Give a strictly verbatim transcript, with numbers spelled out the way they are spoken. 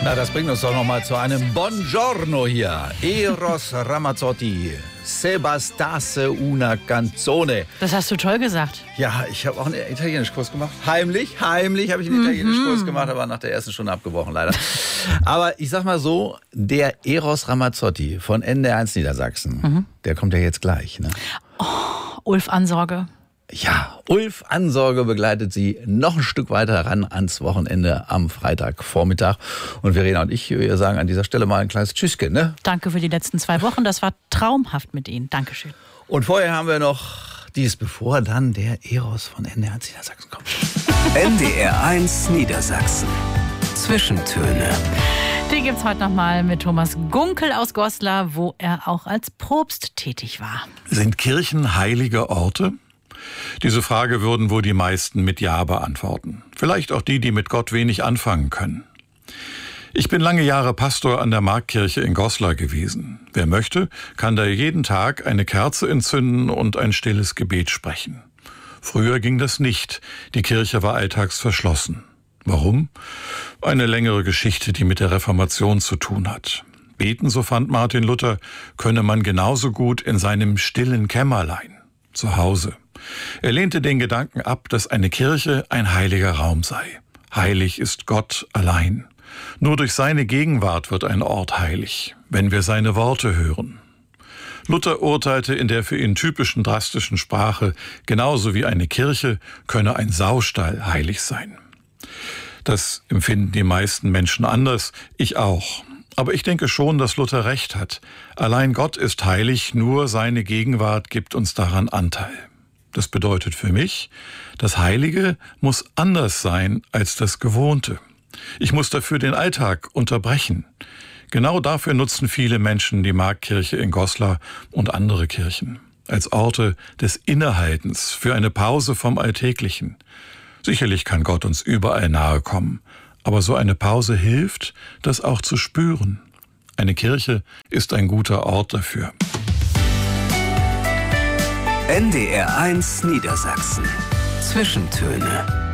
Na, das bringt uns doch noch mal zu einem Buongiorno hier. Eros Ramazzotti, Se bastasse una canzone. Das hast du toll gesagt. Ja, ich habe auch einen Italienischkurs gemacht. Heimlich, heimlich habe ich einen Italienischkurs gemacht, aber nach der ersten Stunde abgebrochen, leider. Aber ich sag mal so, der Eros Ramazzotti von N D R eins Niedersachsen, mhm. der kommt ja jetzt gleich. Ne? Oh, Ulf Ansorge. Ja, Ulf Ansorge begleitet Sie noch ein Stück weiter ran ans Wochenende am Freitagvormittag. Und Verena und ich, wir sagen an dieser Stelle mal ein kleines Tschüsschen. Ne? Danke für die letzten zwei Wochen. Das war traumhaft mit Ihnen. Dankeschön. Und vorher haben wir noch dies, bevor dann der Eros von N D R eins Niedersachsen kommt. N D R eins Niedersachsen. Zwischentöne. Die gibt's heute nochmal mit Thomas Gunkel aus Goslar, wo er auch als Propst tätig war. Sind Kirchen heilige Orte? Diese Frage würden wohl die meisten mit Ja beantworten. Vielleicht auch die, die mit Gott wenig anfangen können. Ich bin lange Jahre Pastor an der Marktkirche in Goslar gewesen. Wer möchte, kann da jeden Tag eine Kerze entzünden und ein stilles Gebet sprechen. Früher ging das nicht. Die Kirche war alltags verschlossen. Warum? Eine längere Geschichte, die mit der Reformation zu tun hat. Beten, so fand Martin Luther, könne man genauso gut in seinem stillen Kämmerlein, zu Hause. Er lehnte den Gedanken ab, dass eine Kirche ein heiliger Raum sei. Heilig ist Gott allein. Nur durch seine Gegenwart wird ein Ort heilig, wenn wir seine Worte hören. Luther urteilte in der für ihn typischen drastischen Sprache, genauso wie eine Kirche könne ein Saustall heilig sein. Das empfinden die meisten Menschen anders, ich auch. Aber ich denke schon, dass Luther recht hat. Allein Gott ist heilig, nur seine Gegenwart gibt uns daran Anteil. Das bedeutet für mich, das Heilige muss anders sein als das Gewohnte. Ich muss dafür den Alltag unterbrechen. Genau dafür nutzen viele Menschen die Marktkirche in Goslar und andere Kirchen. Als Orte des Innehaltens, für eine Pause vom Alltäglichen. Sicherlich kann Gott uns überall nahe kommen, aber so eine Pause hilft, das auch zu spüren. Eine Kirche ist ein guter Ort dafür. N D R eins Niedersachsen. Zwischentöne.